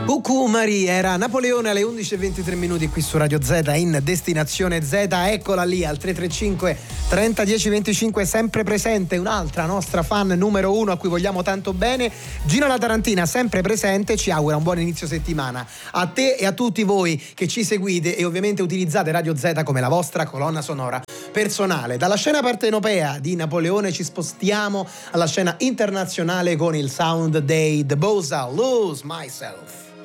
Cucù Marie era Napoleone alle 11:23 qui su Radio Z in Destinazione Z. Eccola lì al 335 30 10 25, sempre presente un'altra nostra fan numero uno a cui vogliamo tanto bene, Gina La Tarantina, sempre presente, ci augura un buon inizio settimana a te e a tutti voi che ci seguite e ovviamente utilizzate Radio Z come la vostra colonna sonora personale. Dalla scena partenopea di Napoleone ci spostiamo alla scena internazionale con il sound dei The Bosa, Lose Myself.